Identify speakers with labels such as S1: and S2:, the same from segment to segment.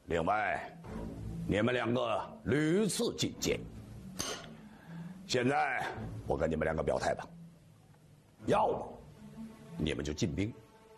S1: 另外，你们两个屡次进谏，现在我跟你们两个表态吧，要么你们就进兵，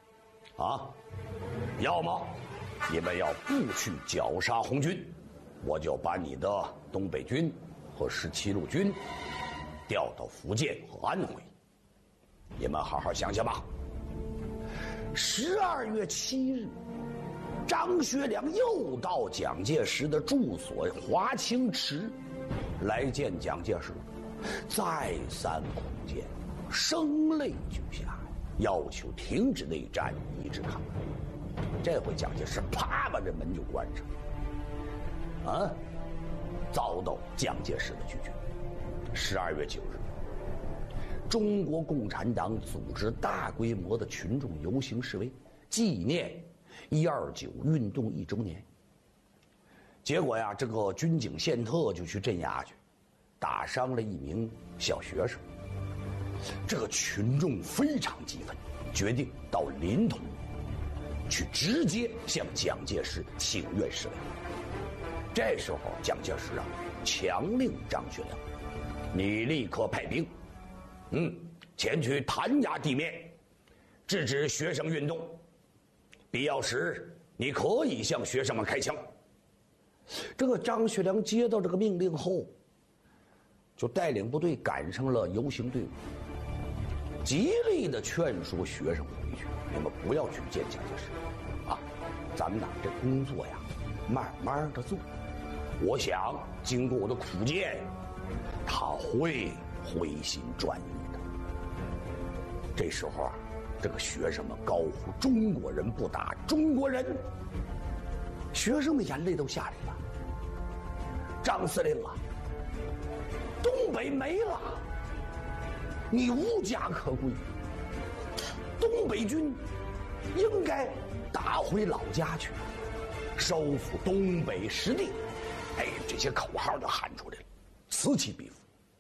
S1: 要么你们要不去绞杀红军，我就把你的东北军和17路军调到福建和安徽。你们好好想想吧。12月7日，张学良又到蒋介石的住所华清池来见蒋介石，再三恐谏，声泪俱下，要求停止内战，一致抗战。这回蒋介石啪把这门就关上，遭到蒋介石的拒绝。12月9日，中国共产党组织大规模的群众游行示威，纪念129运动1周年。结果呀，这个军警宪特就去镇压去，打伤了一名小学生。这个群众非常激愤，决定到临潼去直接向蒋介石请愿示威。这时候蒋介石强令张学良，你立刻派兵前去弹压地面，制止学生运动，必要时你可以向学生们开枪。这个张学良接到这个命令后，就带领部队赶上了游行队伍，极力的劝说学生回去，你们不要去见蒋介石咱们这工作呀慢慢的做，我想经过我的苦谏，他会回心转意的。这时候这个学生们高呼中国人不打中国人，学生们眼泪都下来了。张司令东北没了，你无家可归，东北军应该打回老家去，收复东北实地。这些口号就喊出来了，此起彼伏。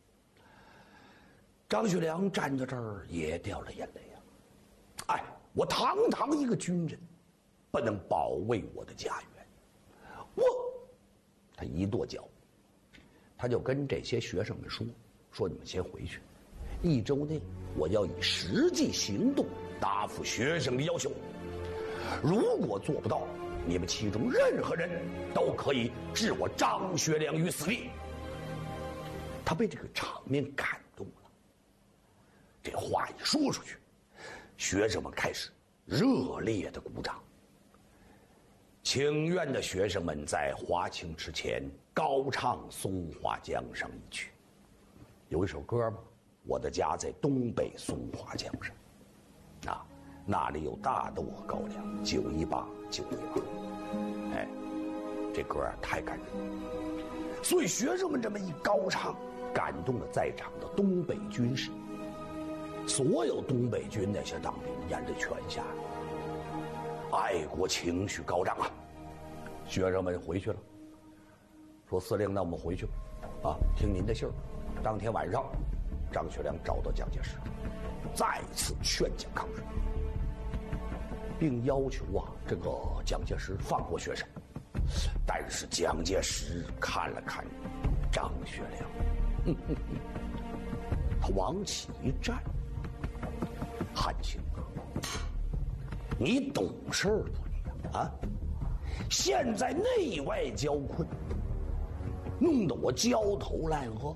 S1: 张学良站在这儿也掉了眼泪我堂堂一个军人，不能保卫我的家园，他一跺脚，他就跟这些学生们说你们先回去，1周内我要以实际行动答复学生的要求，如果做不到，你们其中任何人都可以置我张学良于死地。他被这个场面感动了，这话一说出去，学生们开始热烈的鼓掌。请愿的学生们在华清池前高唱《松花江上》一曲。有一首歌吗？我的家在东北松花江上，那里有大豆和高粱，918，918。这歌太感人了。所以学生们这么一高唱，感动了在场的东北军士。所有东北军那些当兵眼泪全下来，爱国情绪高涨学生们回去了，说司令，那我们回去吧，听您的信儿。当天晚上，张学良找到蒋介石，再次劝蒋抗日，并要求这个蒋介石放过学生。但是蒋介石看了看张学良，他往起一站，汉卿哥，你懂事不你现在内外交困，弄得我焦头烂额，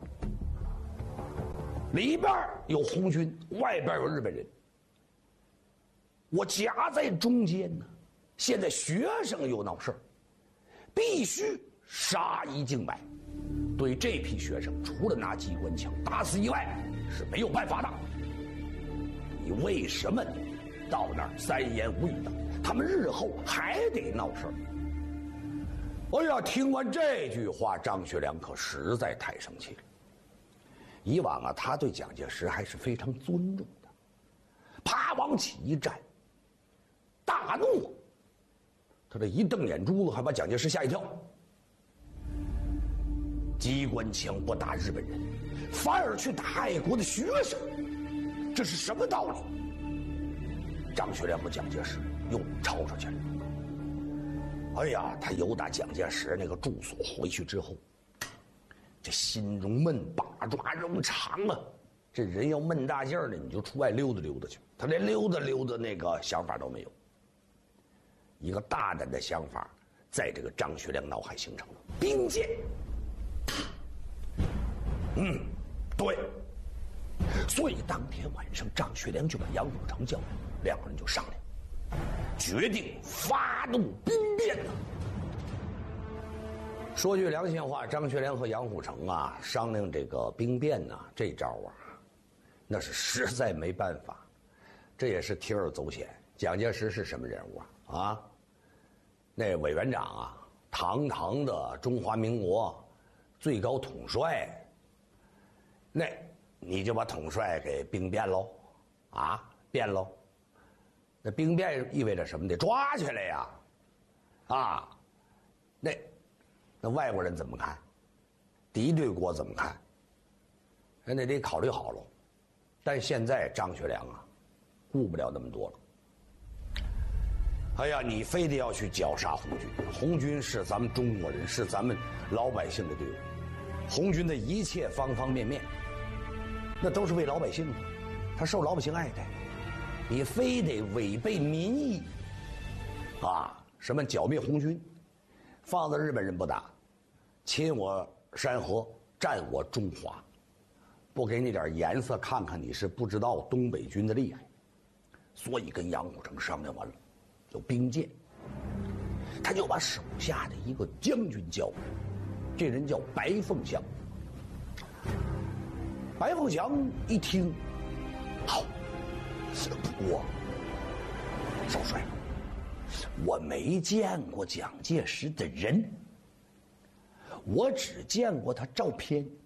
S1: 里边有红军，外边有日本人，我夹在中间呢。现在学生又闹事儿，必须杀一儆百。对这批学生，除了拿机关枪打死以外，是没有办法的。你为什么到那儿3言5语的？他们日后还得闹事儿。听完这句话，张学良可实在太生气了。以往他对蒋介石还是非常尊重的，啪往起一站，大怒，他这一瞪眼珠子，还把蒋介石吓一跳。机关枪不打日本人，反而去打爱国的学生，这是什么道理？张学良和蒋介石又吵吵起来。 哎呀，他由打蒋介石那个住所回去之后，这心中闷，八爪肉肠啊！这人要闷大劲儿呢，你就出外溜达溜达去。他连溜达溜达那个想法都没有。一个大胆的想法，在这个张学良脑海形成了：兵谏。对。所以当天晚上，张学良就把杨虎城叫来，两个人就商量，决定发动兵变了。说句良心话，张学良和杨虎城啊商量这个兵变呢，这招啊，那是实在没办法，这也是铤而走险。蒋介石是什么人物啊？那委员长啊，堂堂的中华民国最高统帅，那你就把统帅给兵变喽，啊，变喽。那兵变意味着什么？得抓起来呀，啊，那外国人怎么看？敌对国怎么看？那得考虑好喽。但现在张学良啊，顾不了那么多了。哎呀，你非得要去绞杀红军，红军是咱们中国人，是咱们老百姓的队伍，红军的一切方方面面，那都是为老百姓的，他受老百姓爱戴，你非得违背民意，啊，什么剿灭红军，放到日本人不打，侵我山河，占我中华，不给你点颜色看看你是不知道东北军的厉害，所以跟杨虎城商量完了。就兵谏，他就把手下的一个将军叫来，这人叫白凤祥。白凤祥一听，好，不过少帅，我没见过蒋介石的人，我只见过他照片。